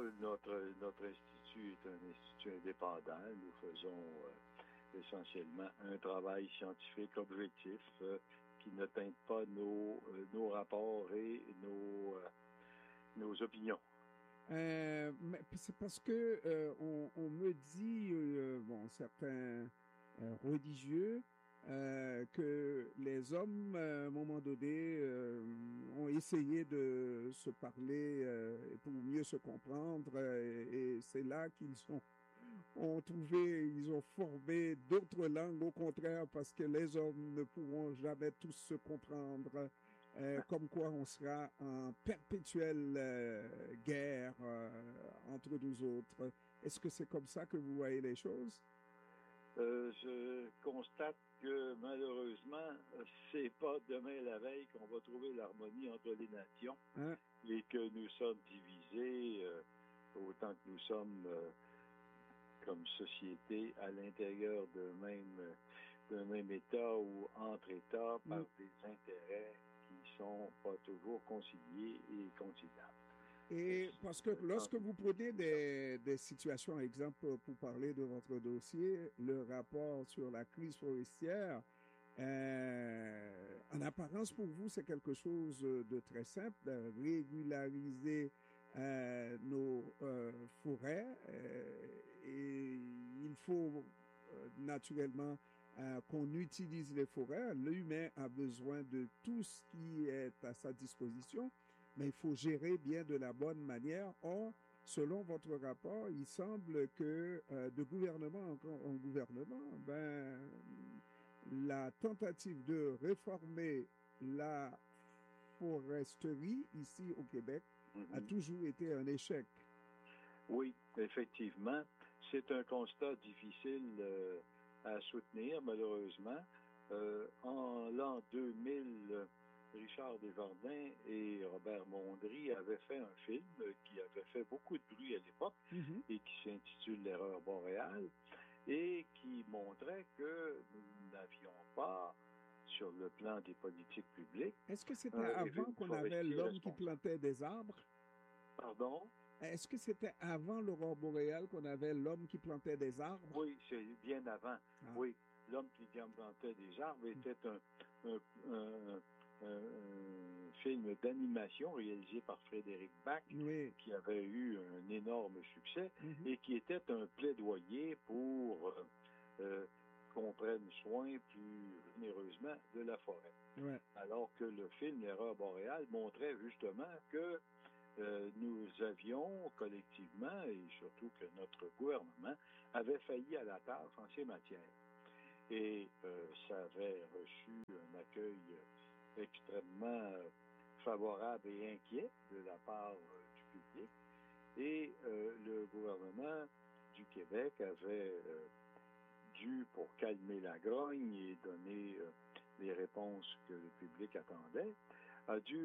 notre institut est un institut indépendant. Nous faisons essentiellement un travail scientifique objectif qui ne teinte pas nos rapports et nos opinions. Mais c'est parce que on me dit, certains religieux, que les hommes, à un moment donné, ont essayé de se parler pour mieux se comprendre, et c'est là ils ont formé d'autres langues, au contraire, parce que les hommes ne pourront jamais tous se comprendre. Comme quoi on sera en perpétuelle guerre entre nous autres. Est-ce que c'est comme ça que vous voyez les choses? Je constate que malheureusement, c'est pas demain la veille qu'on va trouver l'harmonie entre les nations et que nous sommes divisés autant que nous sommes comme société à l'intérieur d'un même État ou entre États par des intérêts qui sont pas toujours conciliés et conciliables. Et parce que lorsque vous prenez des situations, exemple, pour parler de votre dossier, le rapport sur la crise forestière, en apparence pour vous, c'est quelque chose de très simple, de régulariser nos forêts, et il faut naturellement qu'on utilise les forêts. L'humain a besoin de tout ce qui est à sa disposition, mais il faut gérer bien de la bonne manière. Or, selon votre rapport, il semble que de gouvernement en gouvernement, la tentative de réformer la foresterie ici au Québec a toujours été un échec. Oui, effectivement. C'est un constat difficile à soutenir, malheureusement. En l'an 2000, Richard Desjardins et Robert Mondry avaient fait un film qui avait fait beaucoup de bruit à l'époque et qui s'intitule L'erreur boréale et qui montrait que nous n'avions pas, sur le plan des politiques publiques... Est-ce que c'était avant qu'on avait l'homme qui plantait des arbres? Pardon? Est-ce que c'était avant l'aurore boréale qu'on avait l'homme qui plantait des arbres? Oui, c'est bien avant. Oui, l'homme qui plantait des arbres était un film d'animation réalisé par Frédéric Bach, qui avait eu un énorme succès et qui était un plaidoyer pour qu'on prenne soin plus généreusement de la forêt. Alors que le film L'erreur boréale montrait justement que nous avions collectivement, et surtout que notre gouvernement, avait failli à la tâche en ces matières. Et ça avait reçu un accueil extrêmement favorable et inquiet de la part du public. Et le gouvernement du Québec avait dû, pour calmer la grogne et donner les réponses que le public attendait, a dû